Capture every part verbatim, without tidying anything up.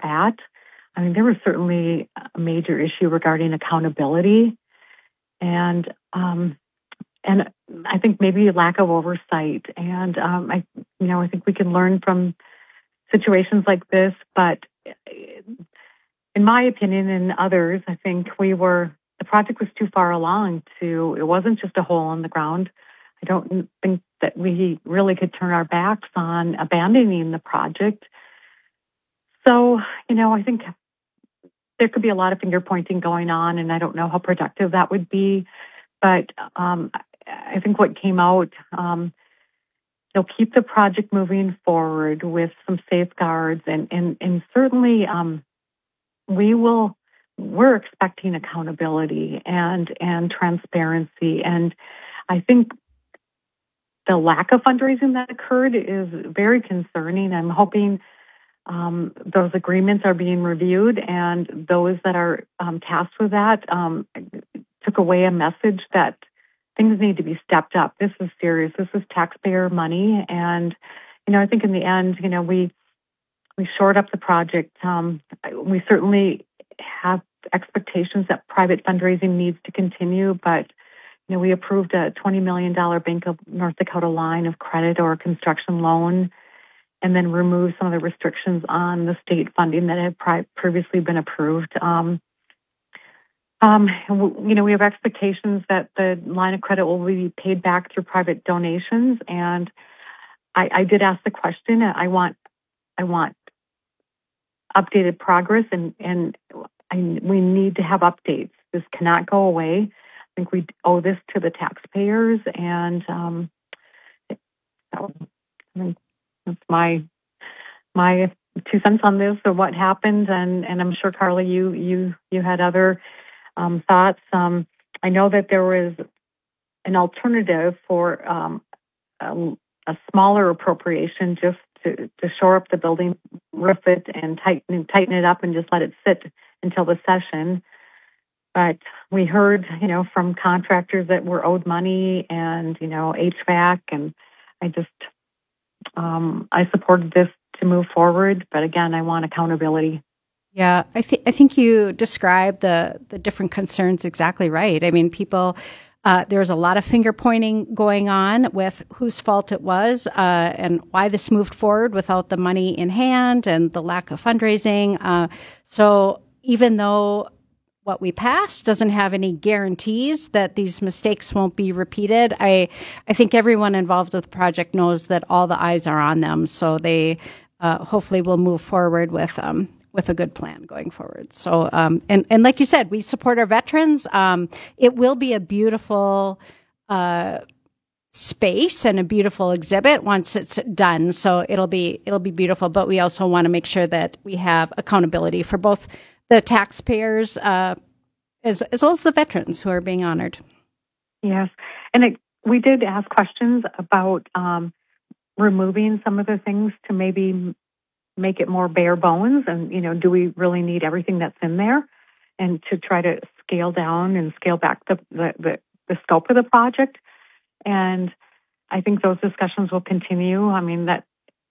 we're at. I mean, there was certainly a major issue regarding accountability, and um, and I think maybe a lack of oversight. And um, I, you know, I think we can learn from situations like this. But in my opinion, and others, I think we were the project was too far along to. It wasn't just a hole in the ground. I don't think that we really could turn our backs on abandoning the project. So, you know, I think there could be a lot of finger pointing going on, and I don't know how productive that would be. But um, I think what came out, um, they'll keep the project moving forward with some safeguards, and and and certainly um, we will. We're expecting accountability and and transparency, and I think the lack of fundraising that occurred is very concerning. I'm hoping um, those agreements are being reviewed, and those that are um, tasked with that um, took away a message that things need to be stepped up. This is serious. This is taxpayer money, and you know, I think in the end, you know, we we shored up the project. Um, we certainly have expectations that private fundraising needs to continue, but you know, we approved a twenty million dollars Bank of North Dakota line of credit or a construction loan, and then removed some of the restrictions on the state funding that had pri- previously been approved. Um, um, you know, we have expectations that the line of credit will be paid back through private donations, and I, I did ask the question. I want, I want updated progress, and and I, we need to have updates. This cannot go away. I think we owe this to the taxpayers, and um, so I think that's my my two cents on this or what happened. And, and I'm sure, Carly, you you you had other um, thoughts. Um, I know that there was an alternative for um, a, a smaller appropriation just to, to shore up the building, roof it, and tighten tighten it up, and just let it sit until the session. But we heard, you know, from contractors that we're owed money and, you know, H V A C, and I just, um, I supported this to move forward. But again, I want accountability. Yeah, I think I think you described the the different concerns exactly right. I mean, people, uh, there's a lot of finger pointing going on with whose fault it was uh, and why this moved forward without the money in hand and the lack of fundraising. Uh, so even though what we passed doesn't have any guarantees that these mistakes won't be repeated, I I think everyone involved with the project knows that all the eyes are on them. So they uh, hopefully will move forward with um, with a good plan going forward. So um, and and like you said, we support our veterans. Um, it will be a beautiful uh, space and a beautiful exhibit once it's done. So it'll be it'll be beautiful. But we also want to make sure that we have accountability for both the taxpayers, uh, as, as well as the veterans who are being honored. Yes, and it, we did ask questions about um, removing some of the things to maybe make it more bare bones, and you know, do we really need everything that's in there, and to try to scale down and scale back the the, the, the scope of the project. And I think those discussions will continue. I mean, that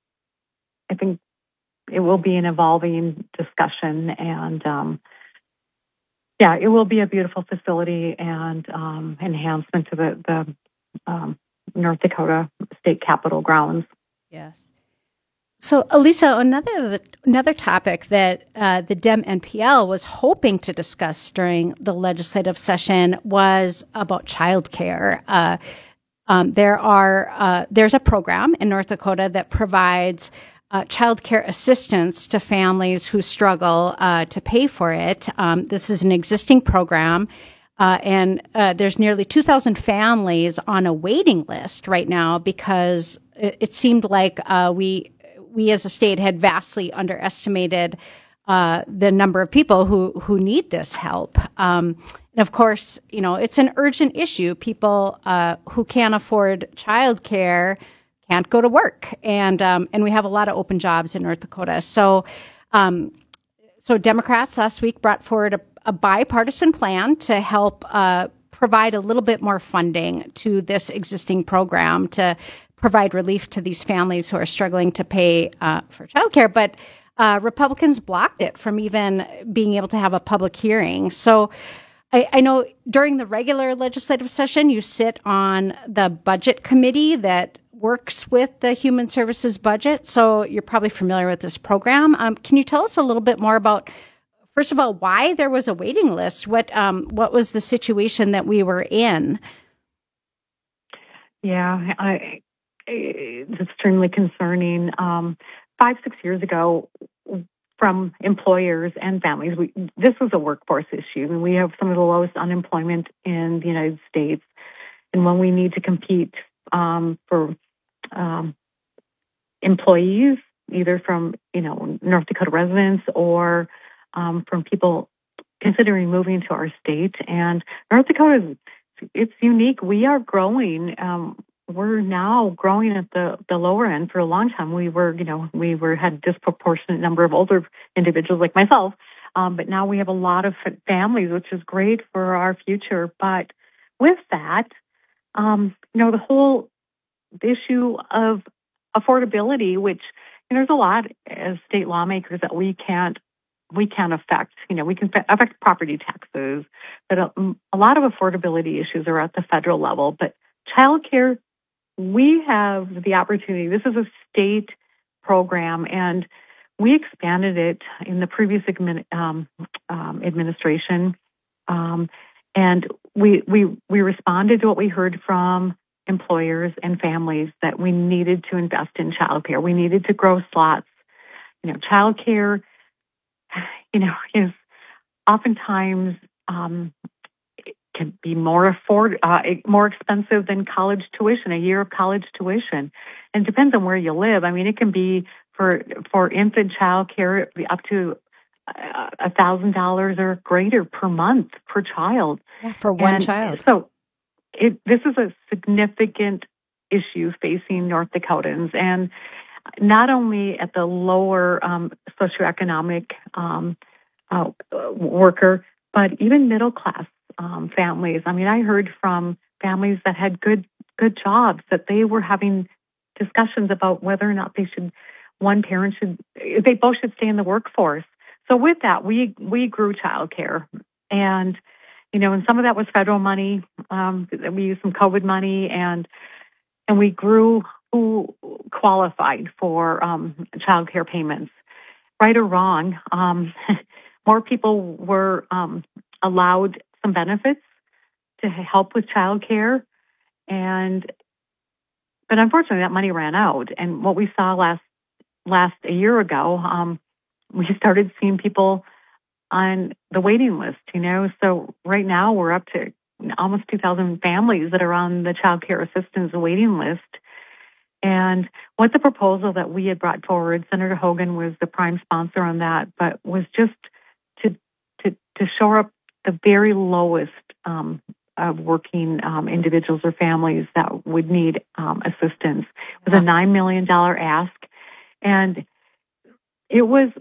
I think it will be an evolving discussion, and um, yeah, it will be a beautiful facility and um, enhancement to the, the um, North Dakota State Capitol grounds. Yes. So, Elisa, another another topic that uh, the Dem N P L was hoping to discuss during the legislative session was about childcare. Uh, um, there are uh, there's a program in North Dakota that provides Uh, child care assistance to families who struggle uh, to pay for it. Um, this is an existing program, uh, and uh, there's nearly two thousand families on a waiting list right now because it, it seemed like uh, we we as a state had vastly underestimated uh, the number of people who who need this help. Um, and of course, you know, it's an urgent issue. People uh, who can't afford child care can't go to work, and um, and we have a lot of open jobs in North Dakota. So, um, so Democrats last week brought forward a, a bipartisan plan to help uh, provide a little bit more funding to this existing program to provide relief to these families who are struggling to pay uh, for childcare. But uh, Republicans blocked it from even being able to have a public hearing. So I, I know during the regular legislative session, you sit on the budget committee that works with the Human Services budget. So you're probably familiar with this program. Um, can you tell us a little bit more about, first of all, why there was a waiting list? What um, what was the situation that we were in? Yeah, I, it's extremely concerning. Um, five, six years ago, from employers and families, we, this was a workforce issue. I mean, we have some of the lowest unemployment in the United States. And when we need to compete um, for um, employees, either from, you know, North Dakota residents or um, from people considering moving to our state. And North Dakota, is, it's unique. We are growing. Um, we're now growing at the, the lower end. For a long time, we were, you know, we were had a disproportionate number of older individuals like myself. Um, but now we have a lot of families, which is great for our future. But with that, um, you know, the whole issue of affordability, which, you know, there's a lot as state lawmakers that we can't we can't affect. You know, we can affect property taxes, but a, a lot of affordability issues are at the federal level. But childcare, we have the opportunity. This is a state program, and we expanded it in the previous admin, um, um, administration, um, and we we we responded to what we heard from employers and families that we needed to invest in childcare. We needed to grow slots. You know, childcare, you know, is oftentimes um, it can be more afford uh, more expensive than college tuition, a year of college tuition, and it depends on where you live. I mean, it can be for for infant childcare up to a thousand dollars or greater per month per child. Yeah, for one and child. So. It, this is a significant issue facing North Dakotans, and not only at the lower um, socioeconomic um, uh, worker, but even middle class um, families. I mean, I heard from families that had good good jobs that they were having discussions about whether or not they should, one parent should, they both should stay in the workforce. So with that, we we grew childcare, and you know, and some of that was federal money. Um, we used some COVID money, and and we grew who qualified for um, child care payments. Right or wrong, um, more people were um, allowed some benefits to help with child care. And, but unfortunately, that money ran out. And what we saw last, last a year ago, um, we started seeing people on the waiting list, you know. So right now we're up to almost two thousand families that are on the child care assistance waiting list. And what the proposal that we had brought forward, Senator Hogan was the prime sponsor on that, but was just to to, to shore up the very lowest um, of working um, individuals or families that would need um, assistance. It was a nine million dollars ask. And it was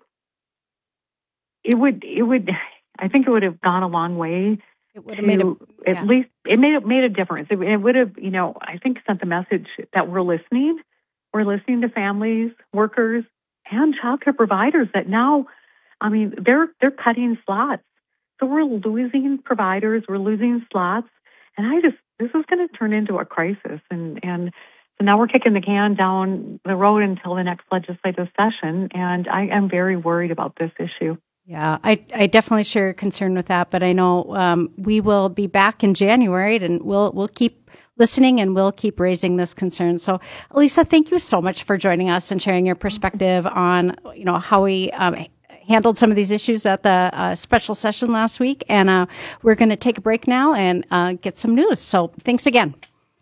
It would, it would, I think it would have gone a long way. It would have made a, yeah. At least, it made it made a difference. It, it would have, you know, I think sent the message that we're listening. We're listening to families, workers, and childcare providers that now, I mean, they're, they're cutting slots. So we're losing providers, we're losing slots. And I just, this is going to turn into a crisis. And, and so now we're kicking the can down the road until the next legislative session. And I am very worried about this issue. Yeah, I, I definitely share your concern with that, but I know um, we will be back in January, and we'll we'll keep listening and we'll keep raising this concern. So, Elisa, thank you so much for joining us and sharing your perspective on, you know, how we um, handled some of these issues at the uh, special session last week. And uh, we're going to take a break now and uh, get some news. So, thanks again.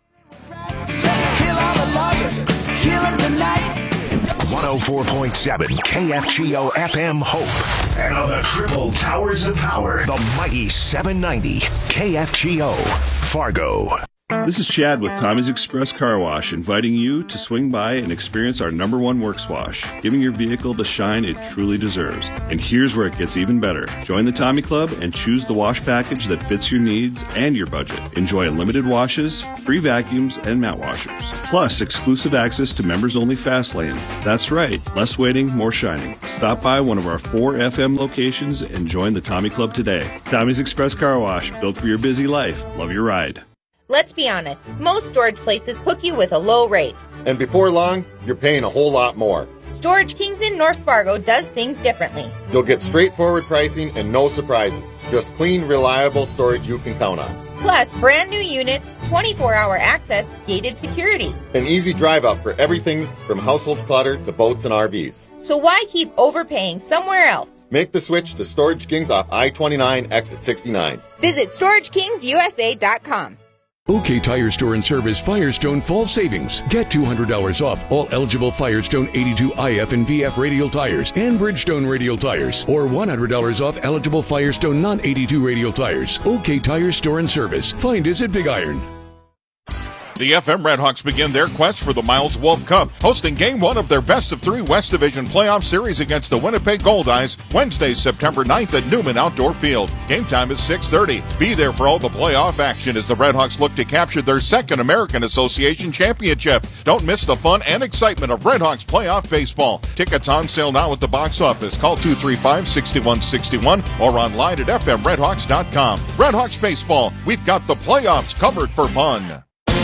one oh four point seven K F G O F M Hope. And on the triple towers of power, the mighty seven ninety K F G O Fargo. This is Chad with Tommy's Express Car Wash, inviting you to swing by and experience our number one works wash, giving your vehicle the shine it truly deserves. And here's where it gets even better. Join the Tommy Club and choose the wash package that fits your needs and your budget. Enjoy unlimited washes, free vacuums, and mat washers. Plus, exclusive access to members-only fast lanes. That's right, less waiting, more shining. Stop by one of our four F M locations and join the Tommy Club today. Tommy's Express Car Wash, built for your busy life. Love your ride. Let's be honest, most storage places hook you with a low rate. And before long, you're paying a whole lot more. Storage Kings in North Fargo does things differently. You'll get straightforward pricing and no surprises. Just clean, reliable storage you can count on. Plus, brand new units, twenty-four hour access, gated security. An easy drive up for everything from household clutter to boats and R Vs. So why keep overpaying somewhere else? Make the switch to Storage Kings off I twenty-nine, exit sixty-nine. Visit storage kings u s a dot com. OK Tire Store and Service Firestone Fall Savings. Get two hundred dollars off all eligible Firestone eighty-two I F and V F radial tires and Bridgestone radial tires, or one hundred dollars off eligible Firestone non eighty-two radial tires. OK Tire Store and Service. Find us at Big Iron. The F M Redhawks begin their quest for the Miles Wolf Cup, hosting game one of their best of three West Division playoff series against the Winnipeg Goldeyes, Wednesday, September ninth at Newman Outdoor Field. Game time is six thirty. Be there for all the playoff action as the Redhawks look to capture their second American Association championship. Don't miss the fun and excitement of Redhawks playoff baseball. Tickets on sale now at the box office. Call two three five, six one six one or online at f m redhawks dot com. Redhawks baseball, we've got the playoffs covered for fun.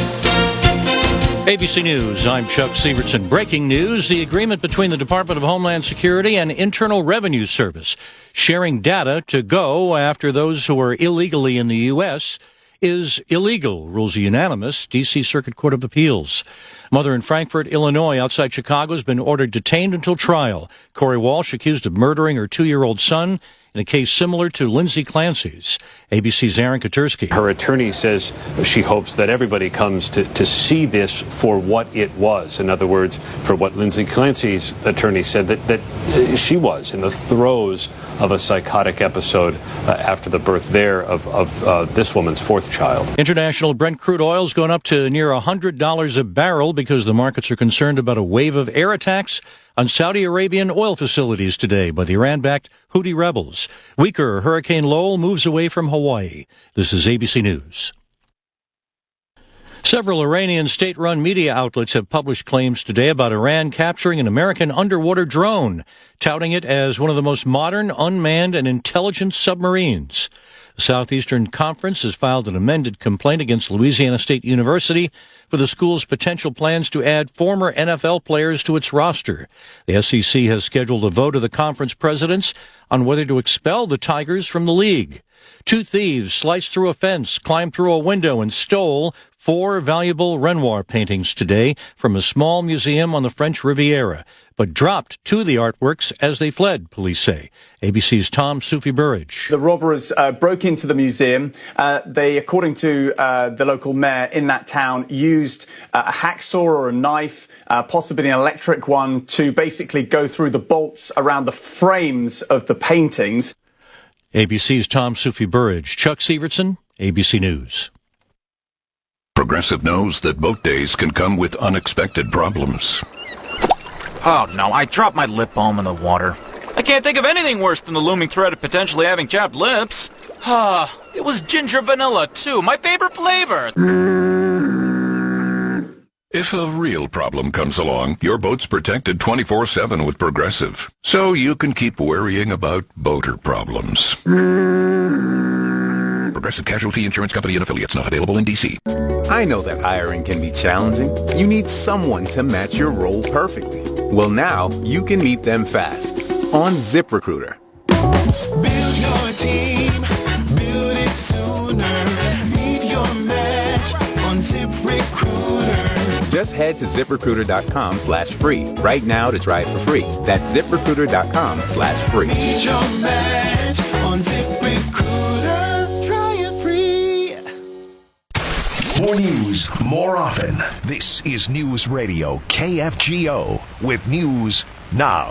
A B C News, I'm Chuck Sievertson. Breaking news, the agreement between the Department of Homeland Security and Internal Revenue Service sharing data to go after those who are illegally in the U S is illegal, rules a unanimous D C Circuit Court of Appeals. Mother in Frankfort, Illinois, outside Chicago, has been ordered detained until trial. Corey Walsh accused of murdering her two-year-old son in a case similar to Lindsay Clancy's. A B C's Aaron Katursky. Her attorney says she hopes that everybody comes to, to see this for what it was. In other words, for what Lindsay Clancy's attorney said, that, that she was in the throes of a psychotic episode uh, after the birth there of, of uh, this woman's fourth child. International Brent crude oil has gone up to near one hundred dollars a barrel because the markets are concerned about a wave of air attacks on Saudi Arabian oil facilities today by the Iran-backed Houthi rebels. Weaker Hurricane Lowell moves away from Hawaii. This is A B C News. Several Iranian state-run media outlets have published claims today about Iran capturing an American underwater drone, touting it as one of the most modern, unmanned, and intelligent submarines. The Southeastern Conference has filed an amended complaint against Louisiana State University for the school's potential plans to add former N F L players to its roster. The S E C has scheduled a vote of the conference presidents on whether to expel the Tigers from the league. Two thieves sliced through a fence, climbed through a window, and stole four valuable Renoir paintings today from a small museum on the French Riviera, but dropped two of the artworks as they fled, police say. A B C's Tom Sufi-Burridge. The robbers uh, broke into the museum. Uh, they, according to uh, the local mayor in that town, used uh, a hacksaw or a knife, uh, possibly an electric one, to basically go through the bolts around the frames of the paintings. A B C's Tom Sufi-Burridge. Chuck Sievertson, A B C News. Progressive knows that boat days can come with unexpected problems. Oh, no, I dropped my lip balm in the water. I can't think of anything worse than the looming threat of potentially having chapped lips. Ah, it was ginger vanilla, too, my favorite flavor. If a real problem comes along, your boat's protected twenty-four seven with Progressive, so you can keep worrying about boater problems. Progressive Casualty Insurance Company and Affiliates, not available in D C. I know that hiring can be challenging. You need someone to match your role perfectly. Well, now you can meet them fast on ZipRecruiter. Build your team, build it sooner. Meet your match on ZipRecruiter. Just head to ZipRecruiter.com slash free right now to try it for free. That's ZipRecruiter.com slash free. Meet your match on ZipRecruiter. Try it free. More news, more often. This is News Radio K F G O with News Now.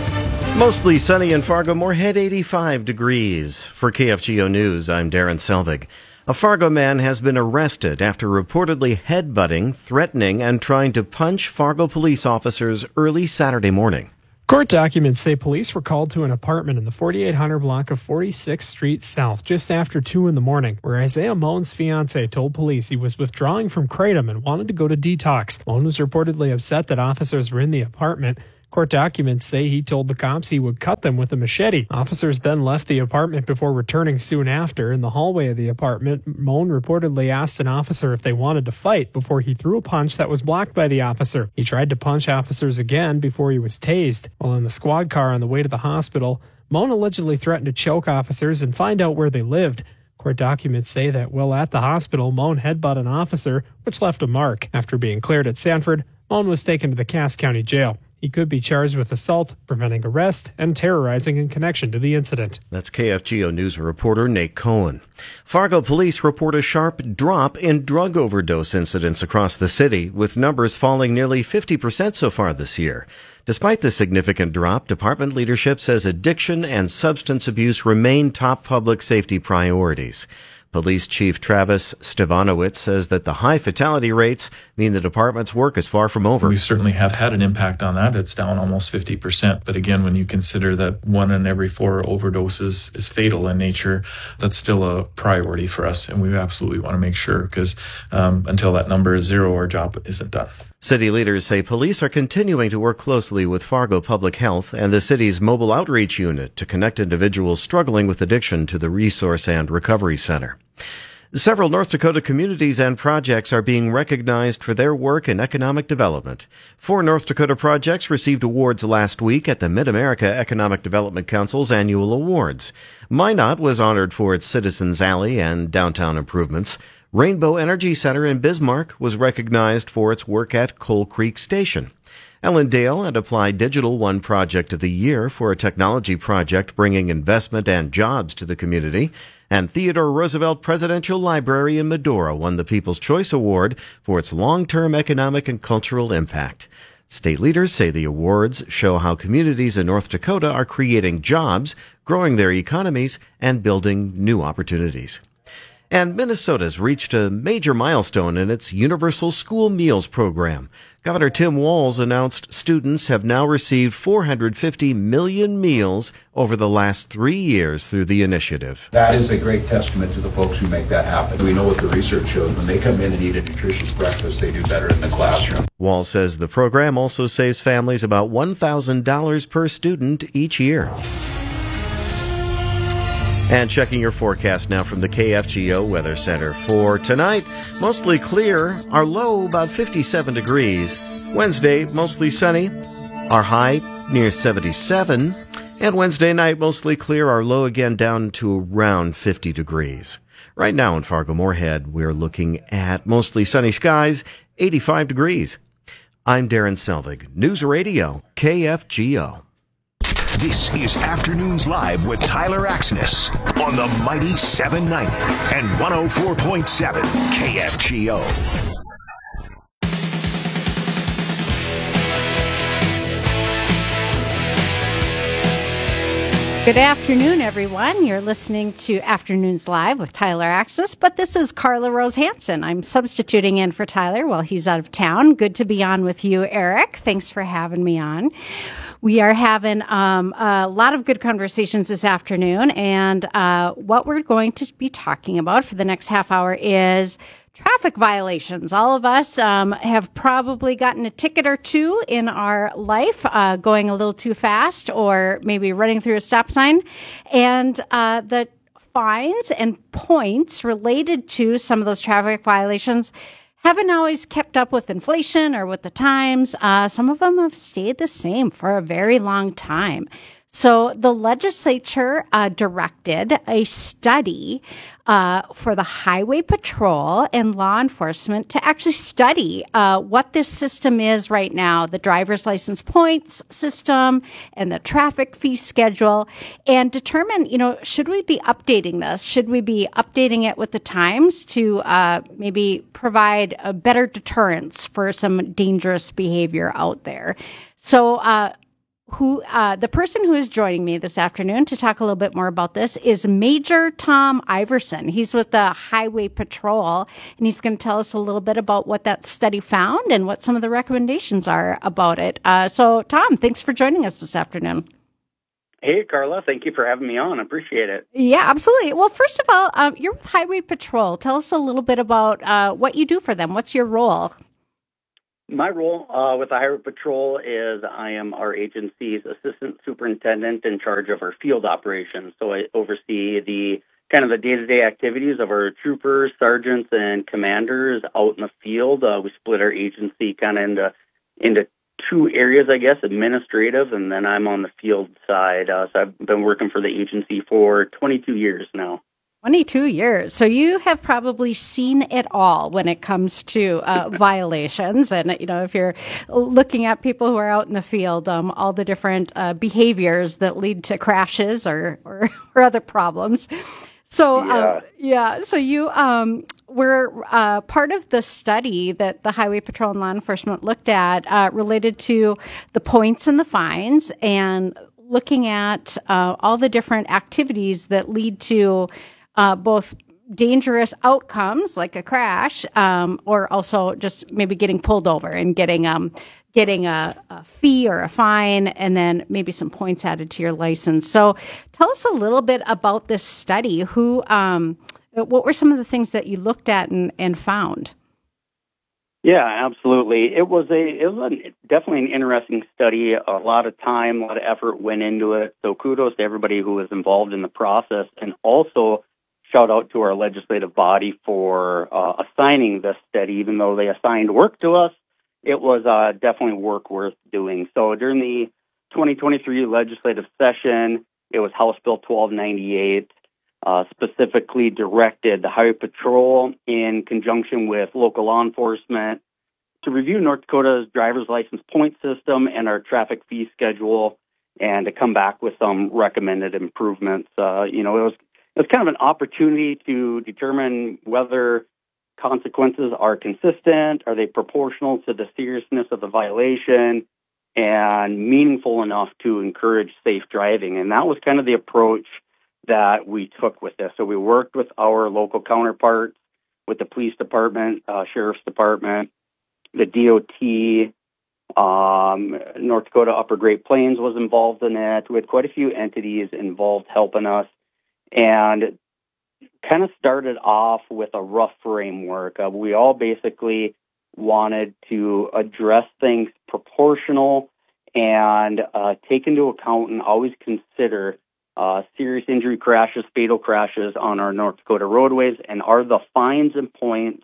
Mostly sunny in Fargo, Moorhead, eighty-five degrees. For K F G O News, I'm Darren Selvig. A Fargo man has been arrested after reportedly headbutting, threatening, and trying to punch Fargo police officers early Saturday morning. Court documents say police were called to an apartment in the forty-eight hundred block of forty-sixth Street South just after two in the morning, where Isaiah Moan's fiance told police he was withdrawing from Kratom and wanted to go to detox. Moan was reportedly upset that officers were in the apartment. Court documents say he told the cops he would cut them with a machete. Officers then left the apartment before returning soon after. In the hallway of the apartment, Moan reportedly asked an officer if they wanted to fight before he threw a punch that was blocked by the officer. He tried to punch officers again before he was tased. While in the squad car on the way to the hospital, Moan allegedly threatened to choke officers and find out where they lived. Court documents say that while at the hospital, Moan headbutted an officer, which left a mark. After being cleared at Sanford, Moan was taken to the Cass County Jail. He could be charged with assault, preventing arrest, and terrorizing in connection to the incident. That's K F G O News reporter Nate Cohen. Fargo police report a sharp drop in drug overdose incidents across the city, with numbers falling nearly fifty percent so far this year. Despite the significant drop, department leadership says addiction and substance abuse remain top public safety priorities. Police Chief Travis Stevanowitz says that the high fatality rates mean the department's work is far from over. We certainly have had an impact on that. It's down almost fifty percent. But again, when you consider that one in every four overdoses is fatal in nature, that's still a priority for us. And we absolutely want to make sure, because um, until that number is zero, our job isn't done. City leaders say police are continuing to work closely with Fargo Public Health and the city's mobile outreach unit to connect individuals struggling with addiction to the Resource and Recovery Center. Several North Dakota communities and projects are being recognized for their work in economic development. Four North Dakota projects received awards last week at the Mid-America Economic Development Council's annual awards. Minot was honored for its Citizens Alley and downtown improvements. Rainbow Energy Center in Bismarck was recognized for its work at Coal Creek Station. Ellendale and Applied Digital won Project of the Year for a technology project bringing investment and jobs to the community. And Theodore Roosevelt Presidential Library in Medora won the People's Choice Award for its long-term economic and cultural impact. State leaders say the awards show how communities in North Dakota are creating jobs, growing their economies, and building new opportunities. And Minnesota's reached a major milestone in its Universal School Meals program. Governor Tim Walz announced students have now received four hundred fifty million meals over the last three years through the initiative. That is a great testament to the folks who make that happen. We know what the research shows. When they come in and eat a nutritious breakfast, they do better in the classroom. Walz says the program also saves families about one thousand dollars per student each year. And checking your forecast now from the K F G O Weather Center. For tonight, mostly clear, our low about fifty-seven degrees. Wednesday, mostly sunny, our high near seventy-seven. And Wednesday night, mostly clear, our low again down to around fifty degrees. Right now in Fargo-Moorhead, we're looking at mostly sunny skies, eighty-five degrees. I'm Darren Selvig, News Radio, K F G O. This is Afternoons Live with Tyler Axness on the mighty seven ninety and one oh four point seven K F G O. Good afternoon, everyone. You're listening to Afternoons Live with Tyler Axness, but this is Carla Rose Hansen. I'm substituting in for Tyler while he's out of town. Good to be on with you, Eric. Thanks for having me on. We are having um, a lot of good conversations this afternoon, and uh, what we're going to be talking about for the next half hour is traffic violations. All of us um, have probably gotten a ticket or two in our life, uh, going a little too fast or maybe running through a stop sign, and uh, the fines and points related to some of those traffic violations haven't always kept up with inflation or with the times. Uh, some of them have stayed the same for a very long time. So the legislature uh, directed a study uh, for the Highway Patrol and law enforcement to actually study uh, what this system is right now, the driver's license points system and the traffic fee schedule, and determine, you know, should we be updating this? Should we be updating it with the times to uh, maybe provide a better deterrence for some dangerous behavior out there? So, uh, who uh, the person who is joining me this afternoon to talk a little bit more about this is Major Tom Iverson. He's with the Highway Patrol, and he's going to tell us a little bit about what that study found and what some of the recommendations are about it. Uh, so, Tom, thanks for joining us this afternoon. Hey, Carla. Thank you for having me on. I appreciate it. Yeah, absolutely. Well, first of all, um, you're with Highway Patrol. Tell us a little bit about uh, what you do for them. What's your role? My role uh, with the Highway Patrol is I am our agency's assistant superintendent in charge of our field operations. So I oversee the kind of the day-to-day activities of our troopers, sergeants, and commanders out in the field. Uh, we split our agency kind of into into two areas, I guess, administrative, and then I'm on the field side. Uh, so I've been working for the agency for twenty-two years now. twenty-two years. So you have probably seen it all when it comes to uh, violations. And, you know, if you're looking at people who are out in the field, um, all the different uh, behaviors that lead to crashes or, or, or other problems. So, yeah, uh, yeah so you um, were uh, part of the study that the Highway Patrol and law enforcement looked at uh, related to the points and the fines and looking at uh, all the different activities that lead to Uh, both dangerous outcomes like a crash, um, or also just maybe getting pulled over and getting um, getting a, a fee or a fine, and then maybe some points added to your license. So, tell us a little bit about this study. Who, um, what were some of the things that you looked at and, and found? Yeah, absolutely. It was a it was a, definitely an interesting study. A lot of time, a lot of effort went into it. So, kudos to everybody who was involved in the process, and also shout out to our legislative body for uh, assigning this study. Even though they assigned work to us, it was uh, definitely work worth doing. So during the twenty twenty-three legislative session, it was House Bill twelve ninety-eight, uh, specifically directed the Highway Patrol in conjunction with local law enforcement to review North Dakota's driver's license point system and our traffic fee schedule, and to come back with some recommended improvements. Uh, you know, it was It's kind of an opportunity to determine whether consequences are consistent, are they proportional to the seriousness of the violation, and meaningful enough to encourage safe driving. And that was kind of the approach that we took with this. So we worked with our local counterparts, with the police department, uh, sheriff's department, the D O T, um, North Dakota Upper Great Plains was involved in it. We had quite a few entities involved helping us. And kind of started off with a rough framework. Uh, we all basically wanted to address things proportional and uh, take into account and always consider uh, serious injury crashes, fatal crashes on our North Dakota roadways, and are the fines and points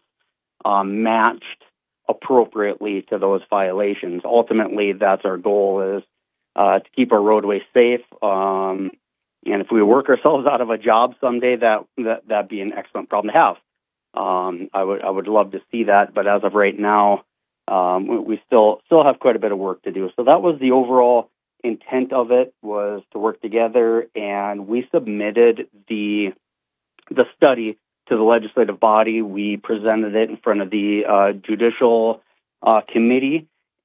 um, matched appropriately to those violations. Ultimately, that's our goal, is uh, to keep our roadways safe. Um, And if we work ourselves out of a job someday, that, that that'd be an excellent problem to have. Um, I would I would love to see that, but as of right now, um, we, we still still have quite a bit of work to do. So that was the overall intent of it, was to work together, and we submitted the the study to the legislative body. We presented it in front of the uh, judicial uh, committee.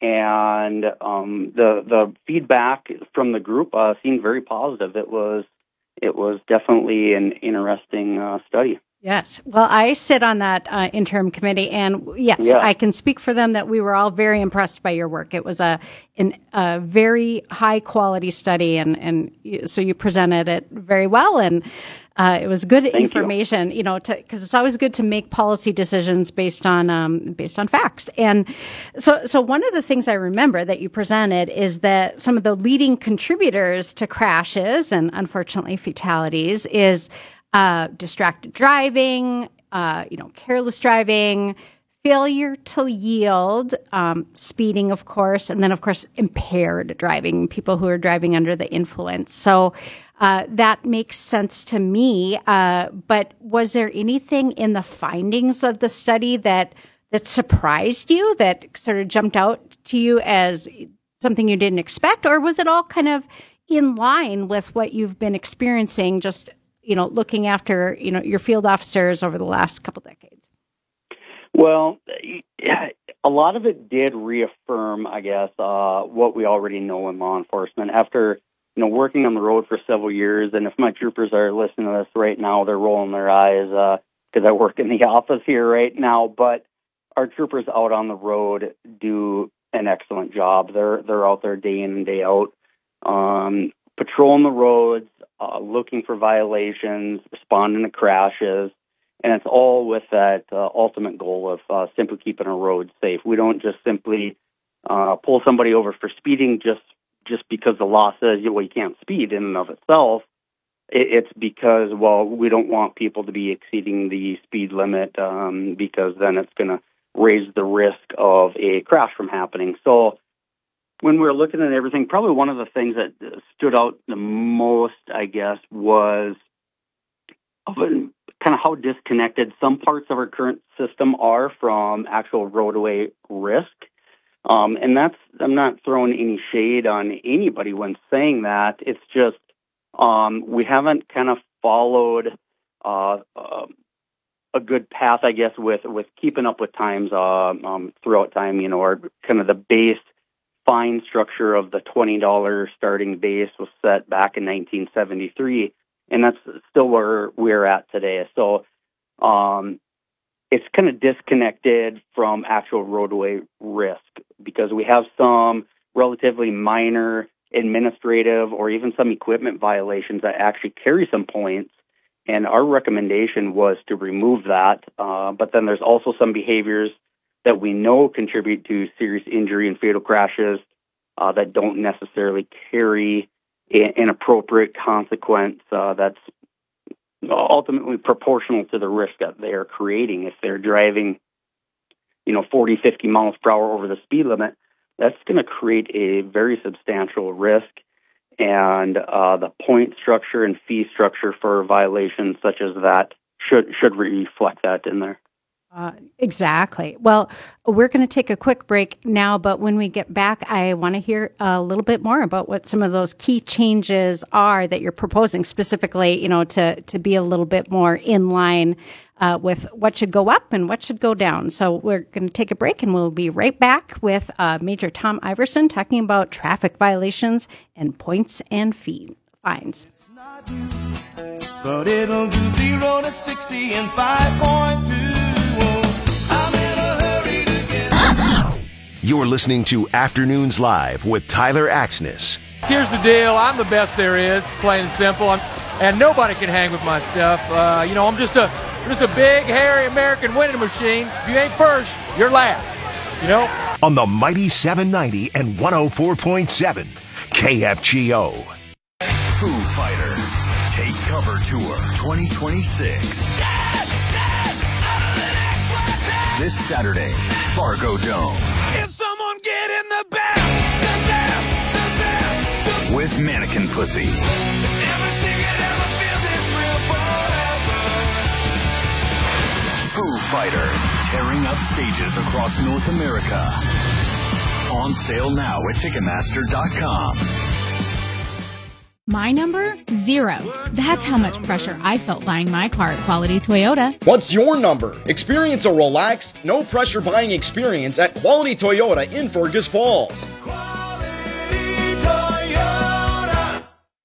And um, the the feedback from the group uh, seemed very positive. It was it was definitely an interesting uh, study. Yes. Well, I sit on that uh, interim committee, and yes, yeah. I can speak for them that we were all very impressed by your work. It was a an, a very high quality study, and and so you presented it very well, and uh, it was good Thank information. You, you know, because it's always good to make policy decisions based on um, based on facts. And so, so one of the things I remember that you presented is that some of the leading contributors to crashes and unfortunately fatalities is Uh, distracted driving, uh, you know, careless driving, failure to yield, um, speeding, of course, and then, of course, impaired driving, people who are driving under the influence. So uh, that makes sense to me. Uh, but was there anything in the findings of the study that that surprised you, that sort of jumped out to you as something you didn't expect, or was it all kind of in line with what you've been experiencing, just you know, looking after, you know, your field officers over the last couple decades? Well, a lot of it did reaffirm, I guess, uh, what we already know in law enforcement. After, you know, working on the road for several years, and if my troopers are listening to this right now, they're rolling their eyes because uh, I work in the office here right now. But our troopers out on the road do an excellent job. They're they're out there day in and day out, um, patrolling the roads, uh, looking for violations, responding to crashes. And it's all with that uh, ultimate goal of uh, simply keeping our roads safe. We don't just simply uh, pull somebody over for speeding just just because the law says, well, you can't speed in and of itself. It, it's because, well, we don't want people to be exceeding the speed limit um, because then it's going to raise the risk of a crash from happening. So when we were looking at everything, probably one of the things that stood out the most, I guess, was of a, kind of how disconnected some parts of our current system are from actual roadway risk. Um, and that's, I'm not throwing any shade on anybody when saying that. It's just um, we haven't kind of followed uh, uh, a good path, I guess, with, with keeping up with times uh, um, throughout time, you know, or kind of the base fine structure of the twenty dollars starting base was set back in nineteen seventy-three. And that's still where we're at today. So um, it's kind of disconnected from actual roadway risk because we have some relatively minor administrative or even some equipment violations that actually carry some points. And our recommendation was to remove that. Uh, but then there's also some behaviors that we know contribute to serious injury and fatal crashes uh, that don't necessarily carry an appropriate consequence uh, that's ultimately proportional to the risk that they are creating. If they're driving, you know, forty, fifty miles per hour over the speed limit, that's going to create a very substantial risk. And uh, the point structure and fee structure for violations such as that should should reflect that in there. Uh, exactly. Well, we're going to take a quick break now, but when we get back, I want to hear a little bit more about what some of those key changes are that you're proposing specifically, you know, to, to be a little bit more in line uh, with what should go up and what should go down. So we're going to take a break and we'll be right back with uh, Major Tom Iverson talking about traffic violations and points and fee fines. But it'll do zero to sixty in five point two. You're listening to Afternoons Live with Tyler Axness. Here's the deal. I'm the best there is, plain and simple. I'm, and nobody can hang with my stuff. Uh, you know, I'm just a I'm just a big, hairy American winning machine. If you ain't first, you're last. You know? On the Mighty seven ninety and one oh four point seven K F G O. Foo Fighters Take Cover Tour twenty twenty-six. This Saturday, Fargo Dome. Is someone getting the best, the best, the best, the with Mannequin Pussy. Everything it ever feels is real forever. Foo Fighters tearing up stages across North America. On sale now at Ticketmaster dot com. My number? Zero. That's how much pressure I felt buying my car at Quality Toyota. What's your number? Experience a relaxed, no-pressure buying experience at Quality Toyota in Fergus Falls. Quality Toyota.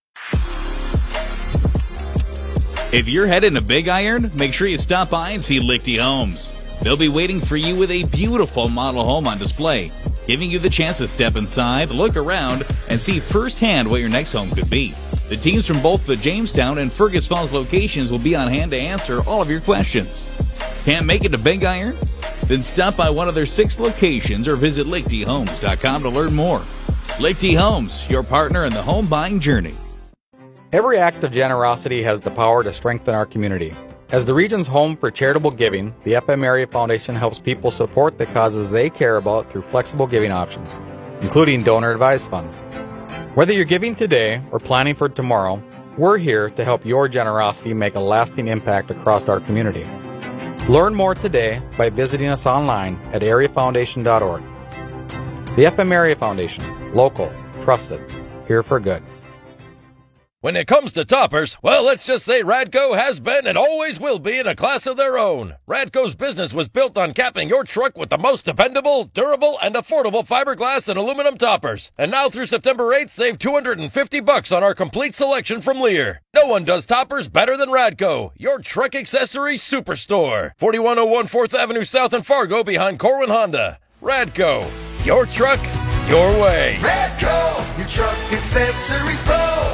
If you're heading to Big Iron, make sure you stop by and see Lichty Homes. They'll be waiting for you with a beautiful model home on display, giving you the chance to step inside, look around, and see firsthand what your next home could be. The teams from both the Jamestown and Fergus Falls locations will be on hand to answer all of your questions. Can't make it to Big Iron? Then stop by one of their six locations or visit Lichty Homes dot com to learn more. Lichty Homes, your partner in the home buying journey. Every act of generosity has the power to strengthen our community. As the region's home for charitable giving, the F M Area Foundation helps people support the causes they care about through flexible giving options, including donor-advised funds. Whether you're giving today or planning for tomorrow, we're here to help your generosity make a lasting impact across our community. Learn more today by visiting us online at area foundation dot org. The F M Area Foundation, local, trusted, here for good. When it comes to toppers, well, let's just say Radco has been and always will be in a class of their own. Radco's business was built on capping your truck with the most dependable, durable, and affordable fiberglass and aluminum toppers. And now through September eighth, save two hundred fifty bucks on our complete selection from Lear. No one does toppers better than Radco, your truck accessory superstore. forty-one oh one fourth Avenue South in Fargo behind Corwin Honda. Radco, your truck, your way. Radco, your truck accessories pro.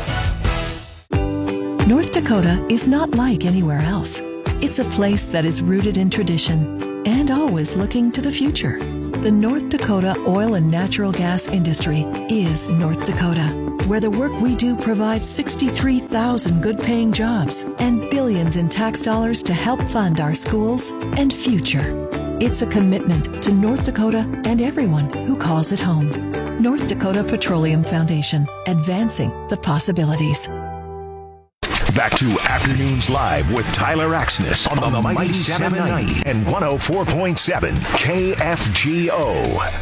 North Dakota is not like anywhere else. It's a place that is rooted in tradition and always looking to the future. The North Dakota oil and natural gas industry is North Dakota, where the work we do provides sixty-three thousand good-paying jobs and billions in tax dollars to help fund our schools and future. It's a commitment to North Dakota and everyone who calls it home. North Dakota Petroleum Foundation, advancing the possibilities. Back to Afternoons Live with Tyler Axness on, on the Mighty seven ninety and one oh four point seven K F G O.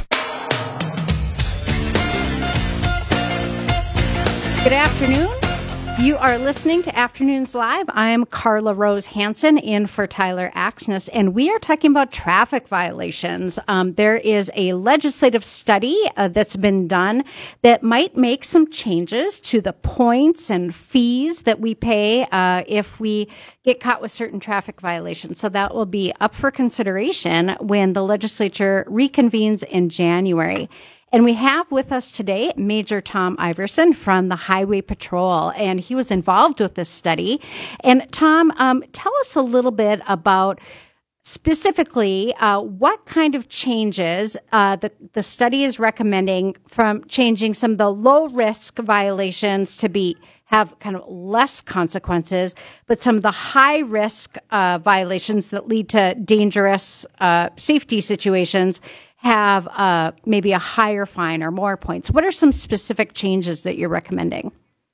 Good afternoon. You are listening to Afternoons Live. I'm Carla Rose Hansen in for Tyler Axness, and we are talking about traffic violations. Um, there is a legislative study uh, that's been done that might make some changes to the points and fees that we pay uh, if we get caught with certain traffic violations. So that will be up for consideration when the legislature reconvenes in January. And we have with us today Major Tom Iverson from the Highway Patrol, and he was involved with this study. And Tom, um, tell us a little bit about specifically uh, what kind of changes uh, the, the study is recommending from changing some of the low-risk violations to be have kind of less consequences, but some of the high-risk uh, violations that lead to dangerous uh, safety situations have uh, maybe a higher fine or more points. What are some specific changes that you're recommending?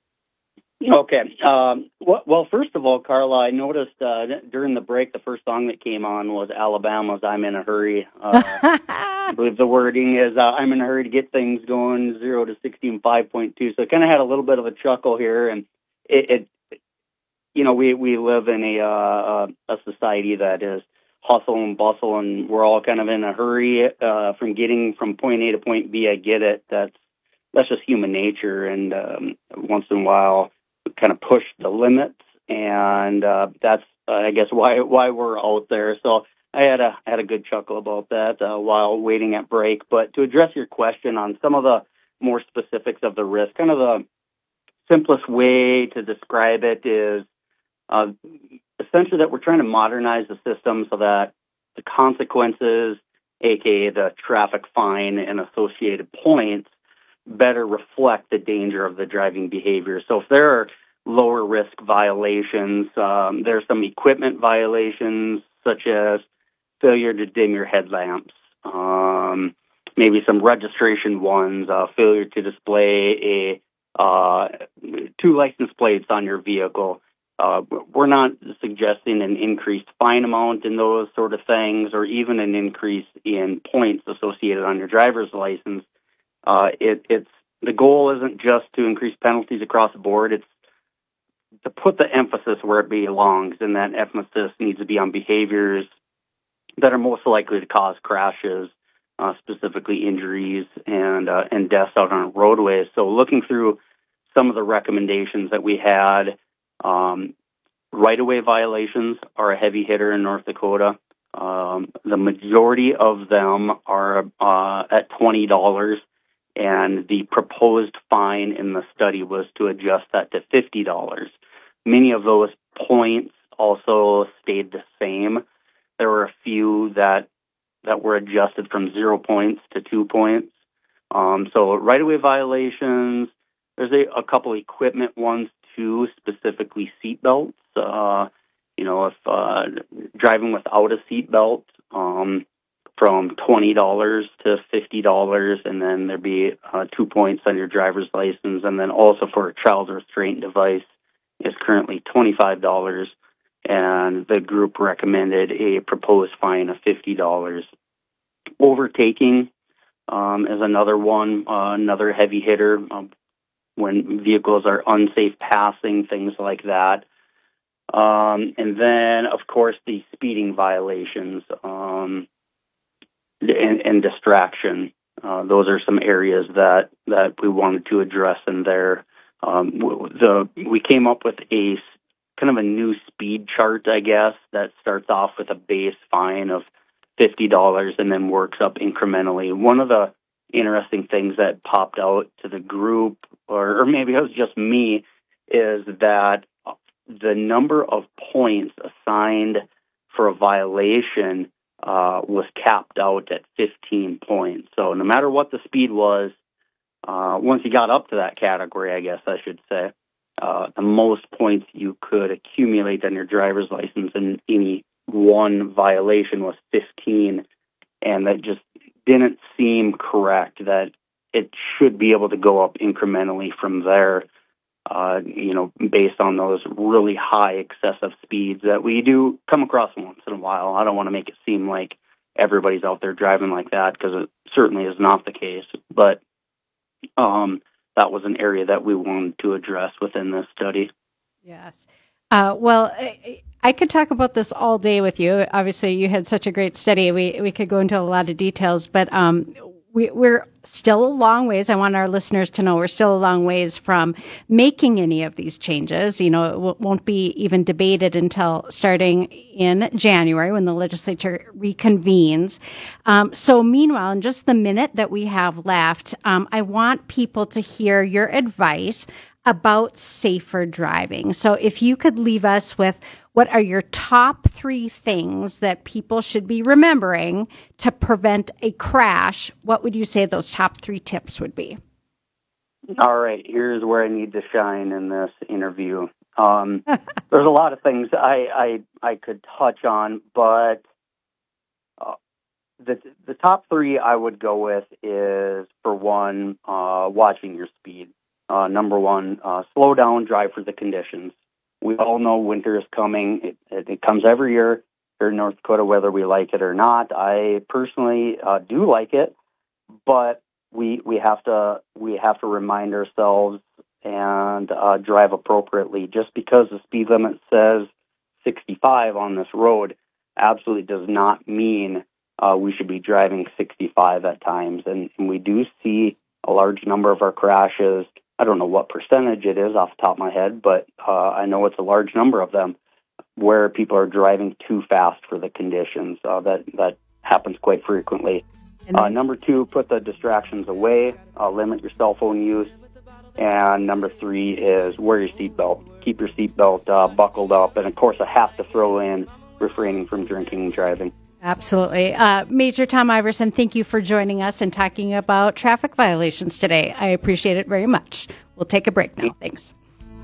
Okay. Um, well, first of all, Carla, I noticed uh, during the break, the first song that came on was Alabama's I'm in a Hurry. Uh, I believe the wording is uh, I'm in a hurry to get things going, zero to sixty in five point two. So I kind of had a little bit of a chuckle here. And it, it you know, we, we live in a, uh, a society that is hustle and bustle, and we're all kind of in a hurry uh, from getting from point A to point B. I get it. That's that's just human nature, and um, once in a while, we kind of push the limits, and uh, that's uh, I guess why why we're out there. So I had a had a good chuckle about that uh, while waiting at break. But to address your question on some of the more specifics of the risk, kind of the simplest way to describe it is uh, essentially that we're trying to modernize the system so that the consequences, aka the traffic fine and associated points, better reflect the danger of the driving behavior. So if there are lower risk violations, um, there's some equipment violations such as failure to dim your headlamps, um, maybe some registration ones, uh, failure to display a uh, two license plates on your vehicle. Uh, we're not suggesting an increased fine amount in those sort of things, or even an increase in points associated on your driver's license. Uh, it, it's the goal isn't just to increase penalties across the board. It's to put the emphasis where it belongs, and that emphasis needs to be on behaviors that are most likely to cause crashes, uh, specifically injuries and uh, and deaths out on roadways. So looking through some of the recommendations that we had, um, right-of-way violations are a heavy hitter in North Dakota. Um, the majority of them are uh, at twenty dollars, and the proposed fine in the study was to adjust that to fifty dollars. Many of those points also stayed the same. There were a few that that were adjusted from zero points to two points. Um, so right-of-way violations, there's a, a couple equipment ones too, specifically seatbelts. Uh, you know, if uh, driving without a seatbelt, um, from twenty dollars to fifty dollars, and then there'd be uh, two points on your driver's license. And then also for a child restraint device is currently twenty-five dollars, and the group recommended a proposed fine of fifty dollars. Overtaking um, is another one, uh, another heavy hitter. Um, when vehicles are unsafe passing, things like that. Um, and then, of course, the speeding violations um, and, and distraction. Uh, those are some areas that, that we wanted to address in there. Um, the we came up with a kind of a new speed chart, I guess, that starts off with a base fine of fifty dollars and then works up incrementally. One of the interesting things that popped out to the group, or, or maybe it was just me, is that the number of points assigned for a violation uh, was capped out at fifteen points. So no matter what the speed was, uh, once you got up to that category, I guess I should say, uh, the most points you could accumulate on your driver's license in any one violation was fifteen, and that just didn't seem correct, that it should be able to go up incrementally from there, uh, you know, based on those really high excessive speeds that we do come across once in a while. I don't want to make it seem like everybody's out there driving like that, because it certainly is not the case. But um, that was an area that we wanted to address within this study. Yes. Uh, well, I, I could talk about this all day with you. Obviously, you had such a great study. We we could go into a lot of details, but um, we, we're still a long ways. I want our listeners to know we're still a long ways from making any of these changes. You know, it w- won't be even debated until starting in January when the legislature reconvenes. Um, so meanwhile, in just the minute that we have left, um, I want people to hear your advice about safer driving. So if you could leave us with what are your top three things that people should be remembering to prevent a crash, what would you say those top three tips would be? All right, here's where I need to shine in this interview. Um, there's a lot of things I, I, I could touch on, but uh, the the top three I would go with is, for one, uh, watching your speed. Uh, number one, uh, slow down, drive for the conditions. We all know winter is coming. It, it, it comes every year here in North Dakota, whether we like it or not. I personally uh, do like it, but we we have to we have to remind ourselves and uh, drive appropriately. Just because the speed limit says sixty-five on this road absolutely does not mean uh, we should be driving sixty-five at times. And, and we do see a large number of our crashes. I don't know what percentage it is off the top of my head, but uh, I know it's a large number of them where people are driving too fast for the conditions. Uh, that that happens quite frequently. Uh, number two, put the distractions away. Uh, limit your cell phone use. And number three is wear your seatbelt. Keep your seatbelt uh, buckled up. And, of course, I have to throw in refraining from drinking and driving. Absolutely. Uh, Major Tom Iverson, thank you for joining us and talking about traffic violations today. I appreciate it very much. We'll take a break now. Thanks.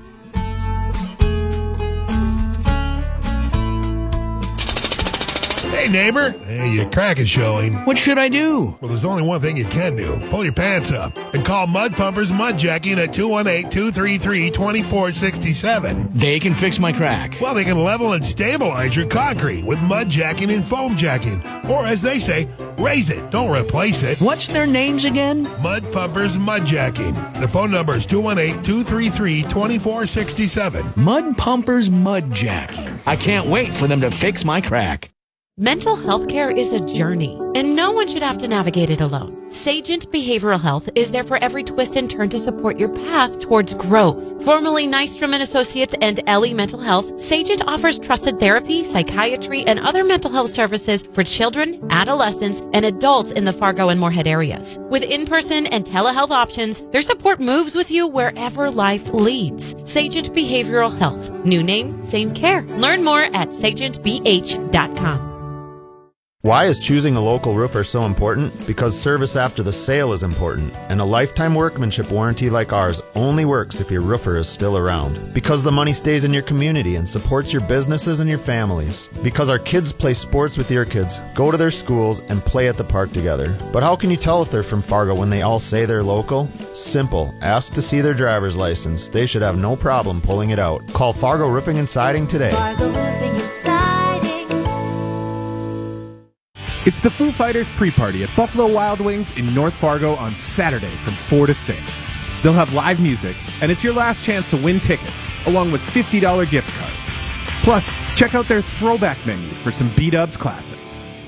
Hey, neighbor. Hey, your crack is showing. What should I do? Well, there's only one thing you can do. Pull your pants up and call Mud Pumpers Mud Jacking at two one eight, two three three, two four six seven. They can fix my crack. Well, they can level and stabilize your concrete with mud jacking and foam jacking. Or, as they say, raise it. Don't replace it. What's their names again? Mud Pumpers Mud Jacking. Their phone number is two one eight, two three three, two four six seven. Mud Pumpers Mud Jacking. I can't wait for them to fix my crack. Mental health care is a journey, and no one should have to navigate it alone. Sagent Behavioral Health is there for every twist and turn to support your path towards growth. Formerly Nystrom and Associates and Ellie Mental Health, Sagent offers trusted therapy, psychiatry, and other mental health services for children, adolescents, and adults in the Fargo and Moorhead areas. With in-person and telehealth options, their support moves with you wherever life leads. Sagent Behavioral Health. New name, same care. Learn more at sagent b h dot com. Why is choosing a local roofer so important? Because service after the sale is important, and a lifetime workmanship warranty like ours only works if your roofer is still around. Because the money stays in your community and supports your businesses and your families. Because our kids play sports with your kids, go to their schools, and play at the park together. But how can you tell if they're from Fargo when they all say they're local? Simple. Ask to see their driver's license. They should have no problem pulling it out. Call Fargo Roofing and Siding today. Fargo Roofing and Siding. It's the Foo Fighters pre-party at Buffalo Wild Wings in North Fargo on Saturday from four to six. They'll have live music, and it's your last chance to win tickets, along with fifty dollars gift cards. Plus, check out their throwback menu for some B-Dubs classics.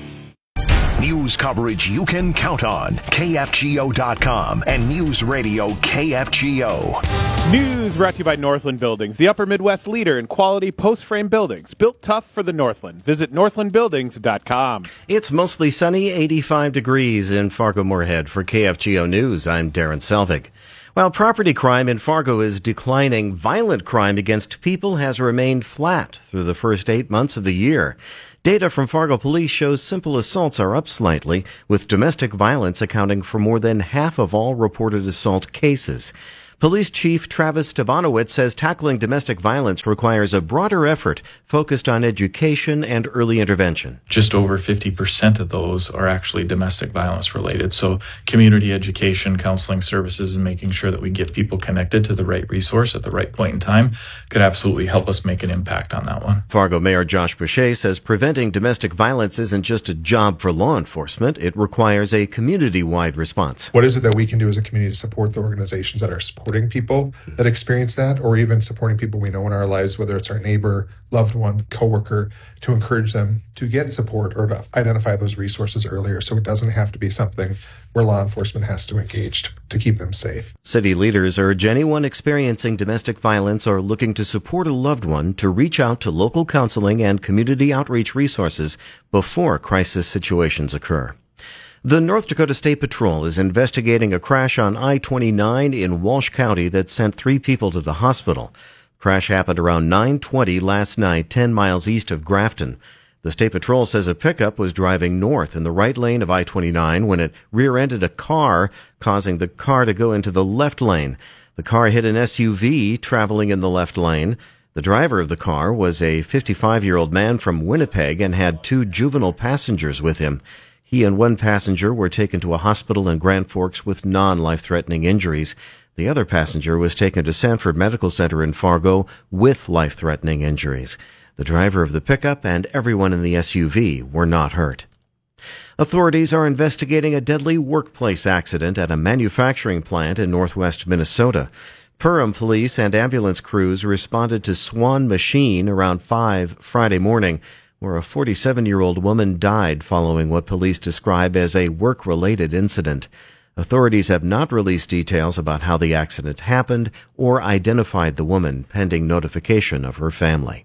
News coverage you can count on. K F G O dot com and News Radio K F G O. News brought to you by Northland Buildings, the Upper Midwest leader in quality post-frame buildings. Built tough for the Northland. Visit northland buildings dot com. It's mostly sunny, eighty-five degrees in Fargo-Moorhead. For K F G O News, I'm Darren Selvig. While property crime in Fargo is declining, violent crime against people has remained flat through the first eight months of the year. Data from Fargo Police shows simple assaults are up slightly, with domestic violence accounting for more than half of all reported assault cases. Police Chief Travis Stevanowitz says tackling domestic violence requires a broader effort focused on education and early intervention. Just over fifty percent of those are actually domestic violence related. So community education, counseling services, and making sure that we get people connected to the right resource at the right point in time could absolutely help us make an impact on that one. Fargo Mayor Josh Boucher says preventing domestic violence isn't just a job for law enforcement. It requires a community-wide response. What is it that we can do as a community to support the organizations that are supporting people that experience that, or even supporting people we know in our lives, whether it's our neighbor, loved one, coworker, to encourage them to get support or to identify those resources earlier so it doesn't have to be something where law enforcement has to engage to, to keep them safe. City leaders urge anyone experiencing domestic violence or looking to support a loved one to reach out to local counseling and community outreach resources before crisis situations occur. The North Dakota State Patrol is investigating a crash on I twenty-nine in Walsh County that sent three people to the hospital. The crash happened around nine twenty last night, ten miles east of Grafton. The State Patrol says a pickup was driving north in the right lane of I twenty-nine when it rear-ended a car, causing the car to go into the left lane. The car hit an S U V traveling in the left lane. The driver of the car was a fifty-five-year-old man from Winnipeg and had two juvenile passengers with him. He and one passenger were taken to a hospital in Grand Forks with non-life-threatening injuries. The other passenger was taken to Sanford Medical Center in Fargo with life-threatening injuries. The driver of the pickup and everyone in the S U V were not hurt. Authorities are investigating a deadly workplace accident at a manufacturing plant in northwest Minnesota. Perham police and ambulance crews responded to Swan Machine around five Friday morning, where a forty-seven-year-old woman died following what police describe as a work-related incident. Authorities have not released details about how the accident happened or identified the woman, pending notification of her family.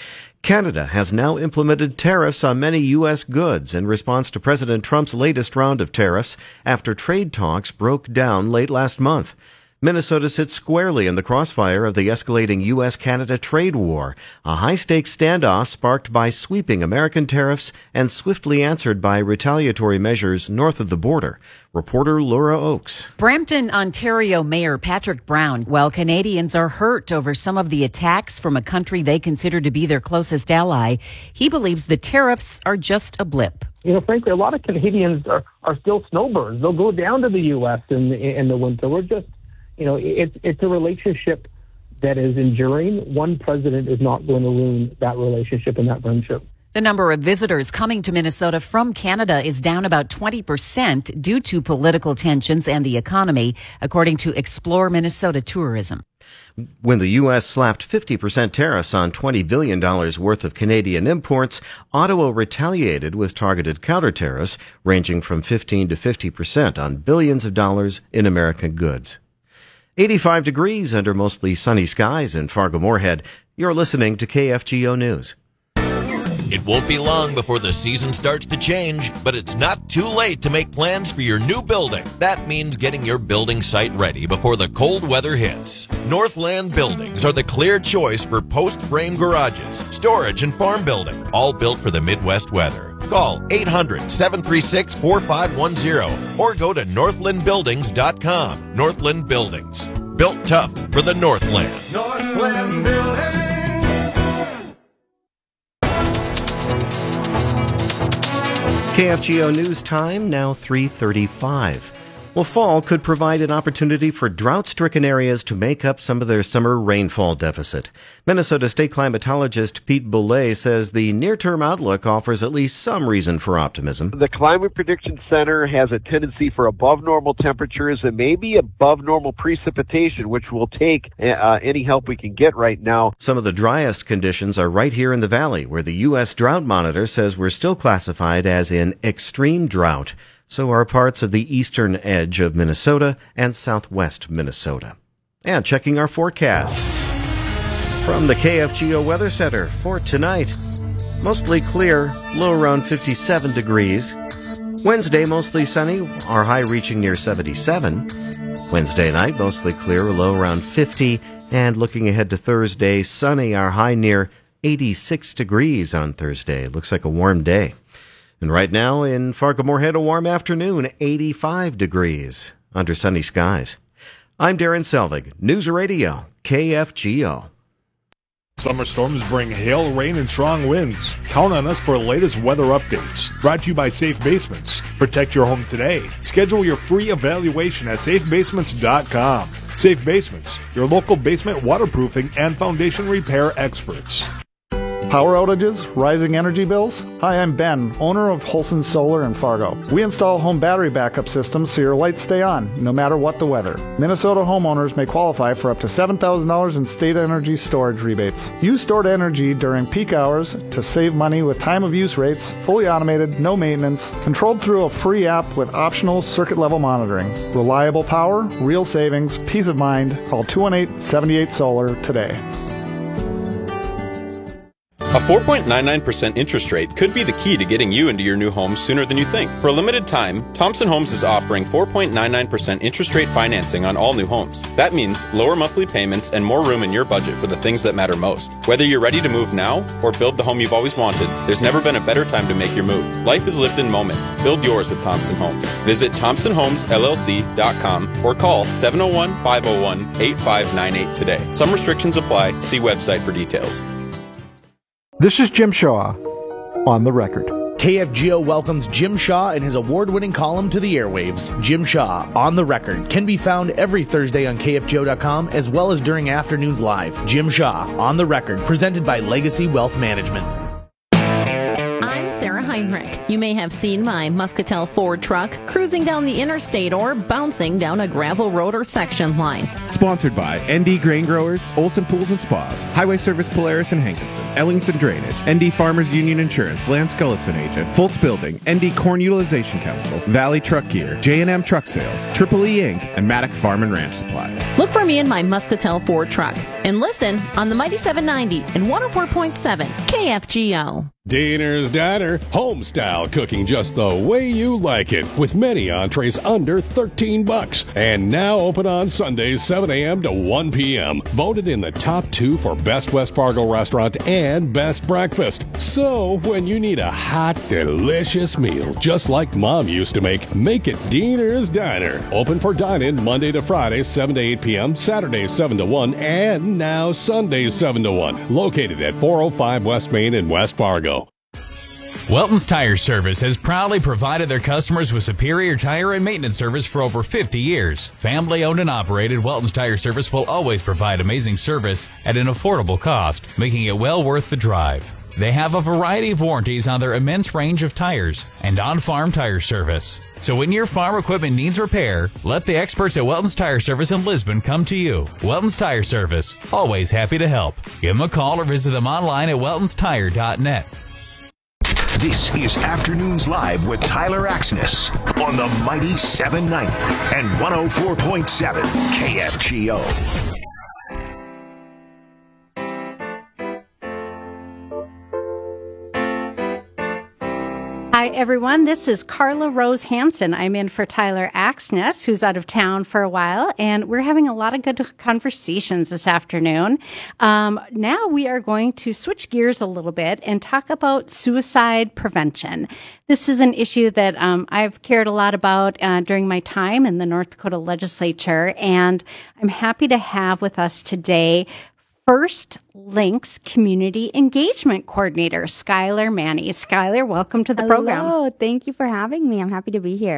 Canada has now implemented tariffs on many U S goods in response to President Trump's latest round of tariffs after trade talks broke down late last month. Minnesota sits squarely in the crossfire of the escalating U S Canada trade war, a high-stakes standoff sparked by sweeping American tariffs and swiftly answered by retaliatory measures north of the border. Reporter Laura Oakes. Brampton, Ontario Mayor Patrick Brown, while Canadians are hurt over some of the attacks from a country they consider to be their closest ally, he believes the tariffs are just a blip. You know, frankly, a lot of Canadians are, are still snowbirds. They'll go down to the U S in the, in the winter. We're just You know, it's it's a relationship that is enduring. One president is not going to ruin that relationship and that friendship. The number of visitors coming to Minnesota from Canada is down about twenty percent due to political tensions and the economy, according to Explore Minnesota Tourism. When the U S slapped fifty percent tariffs on twenty billion dollars worth of Canadian imports, Ottawa retaliated with targeted counter-tariffs ranging from fifteen to fifty percent on billions of dollars in American goods. eighty-five degrees under mostly sunny skies in Fargo-Moorhead. You're listening to K F G O News. It won't be long before the season starts to change, but it's not too late to make plans for your new building. That means getting your building site ready before the cold weather hits. Northland Buildings are the clear choice for post-frame garages, storage, and farm building, all built for the Midwest weather. Call eight hundred, seven three six, four five one zero or go to northland buildings dot com. Northland Buildings, built tough for the Northland. Northland Buildings. K F G O News time, now three thirty-five. Well, fall could provide an opportunity for drought-stricken areas to make up some of their summer rainfall deficit. Minnesota state climatologist Pete Boulay says the near-term outlook offers at least some reason for optimism. The Climate Prediction Center has a tendency for above normal temperatures and maybe above normal precipitation, which will take uh, any help we can get right now. Some of the driest conditions are right here in the valley, where the U S Drought Monitor says we're still classified as in extreme drought. So are parts of the eastern edge of Minnesota and southwest Minnesota. And checking our forecast from the K F G O Weather Center for tonight. Mostly clear, low around fifty-seven degrees. Wednesday, mostly sunny, our high reaching near seventy-seven. Wednesday night, mostly clear, low around fifty. And looking ahead to Thursday, sunny, our high near eighty-six degrees on Thursday. Looks like a warm day. And right now in Fargo-Moorhead, a warm afternoon, eighty-five degrees under sunny skies. I'm Darren Selvig, News Radio, K F G O. Summer storms bring hail, rain, and strong winds. Count on us for the latest weather updates. Brought to you by Safe Basements. Protect your home today. Schedule your free evaluation at safe basements dot com. Safe Basements, your local basement waterproofing and foundation repair experts. Power outages, rising energy bills? Hi, I'm Ben, owner of Holson Solar in Fargo. We install home battery backup systems so your lights stay on, no matter what the weather. Minnesota homeowners may qualify for up to seven thousand dollars in state energy storage rebates. Use stored energy during peak hours to save money with time of use rates, fully automated, no maintenance, controlled through a free app with optional circuit level monitoring. Reliable power, real savings, peace of mind. Call two one eight, seven eight solar today. A four point nine nine percent interest rate could be the key to getting you into your new home sooner than you think. For a limited time, Thompson Homes is offering four point nine nine percent interest rate financing on all new homes. That means lower monthly payments and more room in your budget for the things that matter most. Whether you're ready to move now or build the home you've always wanted, there's never been a better time to make your move. Life is lived in moments. Build yours with Thompson Homes. Visit thompson homes l l c dot com or call seven oh one, five oh one, eight five nine eight today. Some restrictions apply. See website for details. This is Jim Shaw, on the record. K F G O welcomes Jim Shaw and his award-winning column to the airwaves. Jim Shaw, on the record, can be found every Thursday on K F G O dot com as well as during afternoons live. Jim Shaw, on the record, presented by Legacy Wealth Management. Sarah Heinrich. You may have seen my Muscatel Ford truck cruising down the interstate or bouncing down a gravel road or section line. Sponsored by N D Grain Growers, Olson Pools and Spas, Highway Service Polaris and Hankinson, Ellingson Drainage, N D Farmers Union Insurance, Lance Gullison Agent, Fultz Building, N D Corn Utilization Council, Valley Truck Gear, J and M Truck Sales, Triple E Incorporated, and Maddock Farm and Ranch Supply. Look for me in my Muscatel Ford truck and listen on the Mighty seven ninety and one oh four point seven K F G O. Diner's Diner, home style cooking just the way you like it, with many entrees under thirteen bucks, and now open on Sundays seven a.m. to one p.m. Voted in the top two for Best West Fargo Restaurant and Best Breakfast. So when you need a hot, delicious meal just like Mom used to make, make it Diner's Diner. Open for dine-in Monday to Friday seven to eight p.m., Saturdays seven to one, and now Sundays seven to one. Located at four oh five West Main in West Fargo. Welton's Tire Service has proudly provided their customers with superior tire and maintenance service for over fifty years. Family owned and operated, Welton's Tire Service will always provide amazing service at an affordable cost, making it well worth the drive. They have a variety of warranties on their immense range of tires and on-farm tire service. So when your farm equipment needs repair, let the experts at Welton's Tire Service in Lisbon come to you. Welton's Tire Service, always happy to help. Give them a call or visit them online at weltons tire dot net. This is Afternoons Live with Tyler Axness on the Mighty seven ninety and one oh four point seven K F G O. Hi, everyone. This is Carla Rose Hansen. I'm in for Tyler Axness, who's out of town for a while, and we're having a lot of good conversations this afternoon. Um, now we are going to switch gears a little bit and talk about suicide prevention. This is an issue that um, I've cared a lot about uh, during my time in the North Dakota legislature, and I'm happy to have with us today First Links Community Engagement Coordinator, Skylar Manny. Skylar, welcome to the Hello. program. Thank you for having me. I'm happy to be here.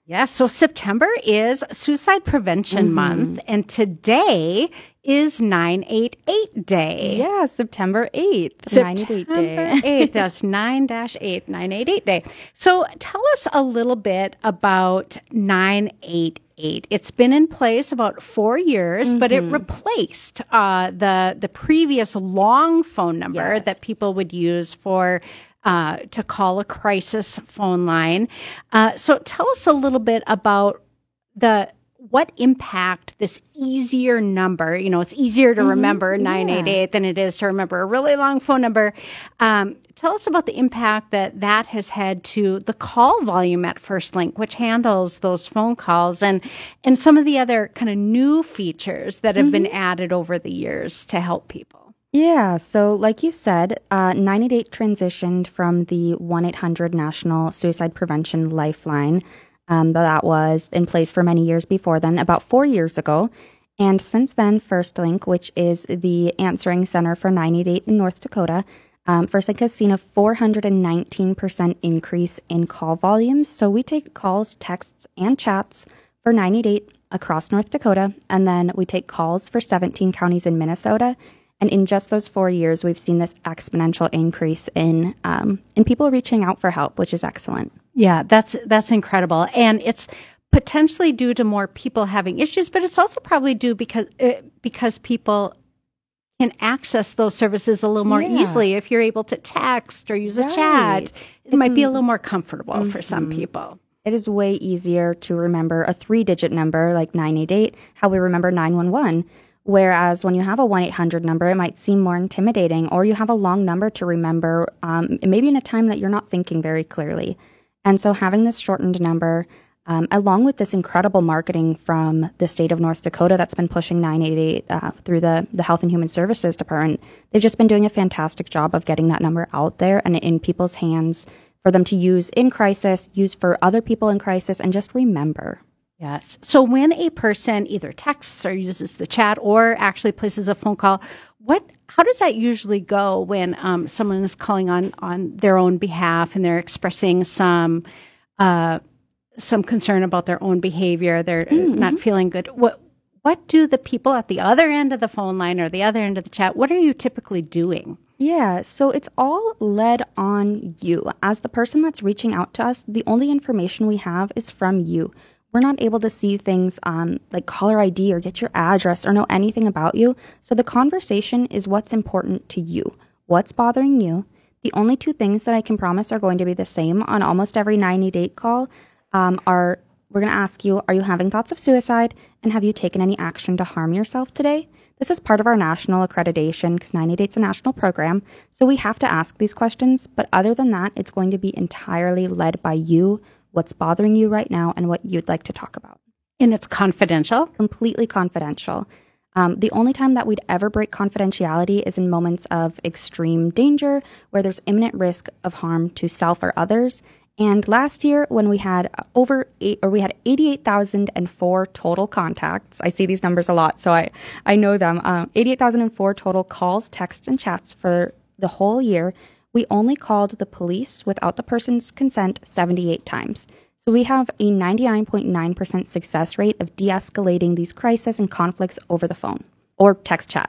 Yeah, so September is Suicide Prevention Mhm. Month, and today is nine eight eight Day. Yeah, September eighth, nine eight eight Day. September eighth, that's nine dash eight, nine eight eight Day. So tell us a little bit about nine eight eight. It's been in place about four years, but it Mhm. replaced uh, the the previous long phone number Yes. that people would use for uh, to call a crisis phone line. Uh, so tell us a little bit about the what impact this easier number, you know, it's easier to Mhm, remember nine eight eight yeah. than it is to remember a really long phone number. Um, tell us about the impact that that has had to the call volume at FirstLink, which handles those phone calls, and, and some of the other kind of new features that have been added over the years to help people. Yeah, so like you said, uh, nine eight eight transitioned from the one eight hundred National Suicide Prevention Lifeline. Um, but that was in place for many years before then, about four years ago. And since then, FirstLink, which is the answering center for nine eight eight in North Dakota, um, FirstLink has seen a four hundred nineteen percent increase in call volumes. So we take calls, texts, and chats for nine eight eight across North Dakota, and then we take calls for seventeen counties in Minnesota. And in just those four years, we've seen this exponential increase in um, in people reaching out for help, which is excellent. Yeah, that's that's incredible, and it's potentially due to more people having issues, but it's also probably due because uh, because people can access those services a little more Yeah. easily if you're able to text or use a Right. chat. It It's might be a m- little more comfortable for some Mhm. people. It is way easier to remember a three-digit number like nine eight eight, how we remember nine one one. Whereas when you have a one eight hundred number, it might seem more intimidating, or you have a long number to remember, um, maybe in a time that you're not thinking very clearly. And so having this shortened number, um, along with this incredible marketing from the state of North Dakota that's been pushing nine eight eight uh, through the, the Health and Human Services Department, they've just been doing a fantastic job of getting that number out there and in people's hands for them to use in crisis, use for other people in crisis, and just remember. Yes. So when a person either texts or uses the chat or actually places a phone call, what how does that usually go when um, someone is calling on, on their own behalf and they're expressing some uh, some concern about their own behavior, they're Mm-hmm. not feeling good? What what do the people at the other end of the phone line or the other end of the chat, what are you typically doing? Yeah, so it's all led on you. As the person that's reaching out to us, the only information we have is from you. We're not able to see things um, like caller I D or get your address or know anything about you. So the conversation is what's important to you, what's bothering you. The only two things that I can promise are going to be the same on almost every nine eight eight call um, are we're going to ask you, are you having thoughts of suicide, and have you taken any action to harm yourself today? This is part of our national accreditation because nine eight eight is a national program, so we have to ask these questions. But other than that, it's going to be entirely led by you, what's bothering you right now, and what you'd like to talk about. And it's confidential? Completely confidential. Um, the only time that we'd ever break confidentiality is in moments of extreme danger where there's imminent risk of harm to self or others. And last year, when we had over eight, or we had eighty-eight thousand four total contacts, I see these numbers a lot, so I, I know them, um, eighty-eight thousand four total calls, texts, and chats for the whole year. We only called the police without the person's consent seventy-eight times. So we have a ninety-nine point nine percent success rate of de-escalating these crises and conflicts over the phone or text chat.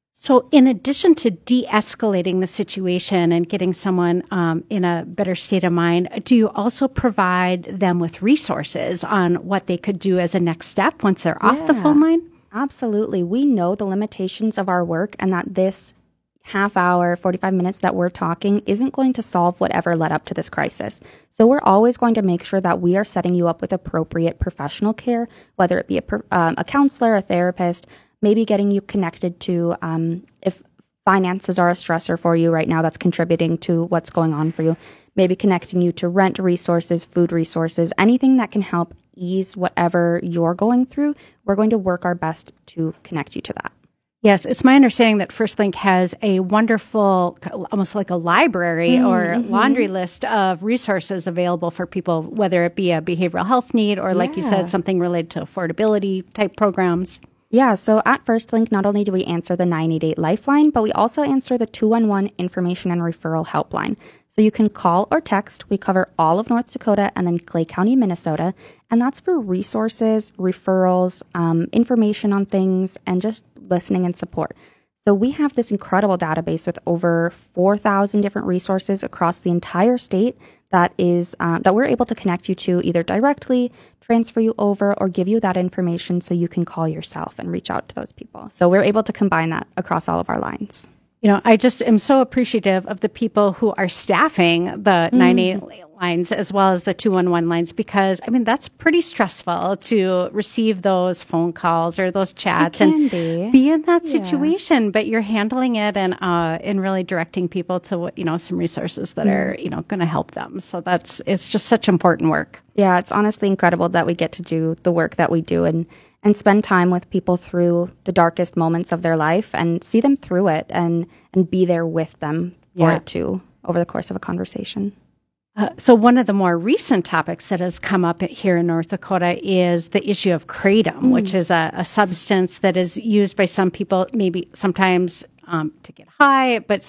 So in addition to de-escalating the situation and getting someone um, in a better state of mind, do you also provide them with resources on what they could do as a next step once they're off the Yeah, phone line? Absolutely. We know the limitations of our work and that this half hour, forty-five minutes that we're talking isn't going to solve whatever led up to this crisis. So we're always going to make sure that we are setting you up with appropriate professional care, whether it be a, per- um, a counselor, a therapist, maybe getting you connected to um, if finances are a stressor for you right now that's contributing to what's going on for you, maybe connecting you to rent resources, food resources, anything that can help ease whatever you're going through. We're going to work our best to connect you to that. Yes, it's my understanding that FirstLink has a wonderful, almost like a library Mm-hmm. or laundry list of resources available for people, whether it be a behavioral health need or, like you Yeah. said, something related to affordability type programs. Yeah, so at First Link, not only do we answer the nine eight eight Lifeline, but we also answer the two one one Information and Referral Helpline. So you can call or text. We cover all of North Dakota and then Clay County, Minnesota. And that's for resources, referrals, um, information on things, and just listening and support. So we have this incredible database with over four thousand different resources across the entire state that is um, that we're able to connect you to either directly, transfer you over, or give you that information so you can call yourself and reach out to those people. So we're able to combine that across all of our lines. You know, I just am so appreciative of the people who are staffing the mm. nine eight eight lines as well as the two one one lines, because, I mean, that's pretty stressful to receive those phone calls or those chats and be. be in that Yeah. situation. But you're handling it and uh, and really directing people to, you know, some resources that mm. are, you know, going to help them. So that's it's just such important work. Yeah, it's honestly incredible that we get to do the work that we do and and spend time with people through the darkest moments of their life and see them through it and, and be there with them for Yeah. it too over the course of a conversation. Uh, so one of the more recent topics that has come up here in North Dakota is the issue of kratom, Mm. which is a, a substance that is used by some people, maybe sometimes um, to get high, but